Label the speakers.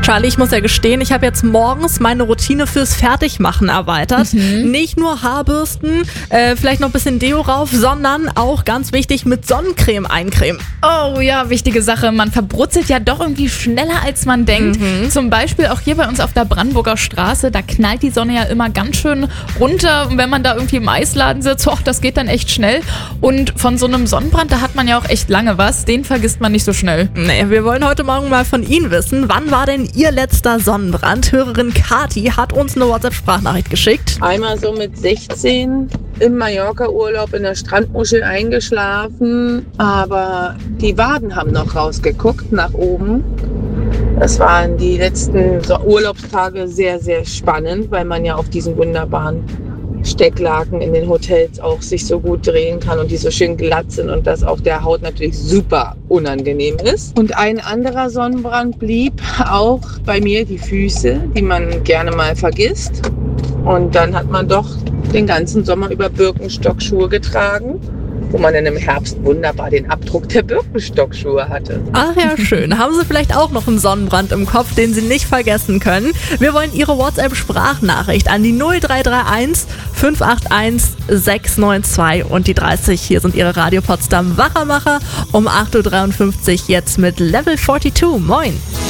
Speaker 1: Charlie, ich muss ja gestehen, ich habe jetzt morgens meine Routine fürs Fertigmachen erweitert. Nicht nur Haarbürsten, vielleicht noch ein bisschen Deo rauf, sondern auch ganz wichtig mit Sonnencreme eincremen.
Speaker 2: Oh ja, wichtige Sache. Man verbrutzelt ja doch irgendwie schneller, als man denkt. Zum Beispiel auch hier bei uns auf der Brandenburger Straße, da knallt die Sonne ja immer ganz schön runter. Und wenn man da irgendwie im Eisladen sitzt, das geht dann echt schnell. Und von so einem Sonnenbrand, da hat man ja auch echt lange was. Den vergisst man nicht so schnell.
Speaker 1: Nee, wir wollen heute Morgen mal von Ihnen wissen, wann war denn Ihr letzter Sonnenbrand? Hörerin Kati hat uns eine WhatsApp-Sprachnachricht geschickt.
Speaker 3: Einmal so mit 16 im Mallorca-Urlaub in der Strandmuschel eingeschlafen, aber die Waden haben noch rausgeguckt nach oben. Das waren die letzten Urlaubstage sehr, sehr spannend, weil man ja auf diesen wunderbaren Stecklaken in den Hotels auch sich so gut drehen kann und die so schön glatt sind und das auf der Haut natürlich super unangenehm ist. Und ein anderer Sonnenbrand blieb auch bei mir, die Füße, die man gerne mal vergisst. Und dann hat man doch den ganzen Sommer über Birkenstockschuhe getragen, wo man dann im Herbst wunderbar den Abdruck der Birkenstockschuhe hatte.
Speaker 1: Ach ja, schön. Haben Sie vielleicht auch noch einen Sonnenbrand im Kopf, den Sie nicht vergessen können? Wir wollen Ihre WhatsApp-Sprachnachricht an die 0331 581 692 und die 30. Hier sind Ihre Radio Potsdam Wachermacher um 8.53 Uhr jetzt mit Level 42. Moin!